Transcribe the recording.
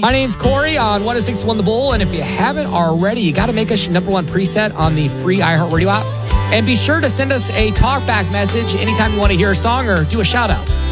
My name's Corey on 106.1 The Bull, and if you haven't already, you got to make us your number one preset on the free iHeartRadio app. And be sure to send us a talkback message anytime you want to hear a song or do a shout-out.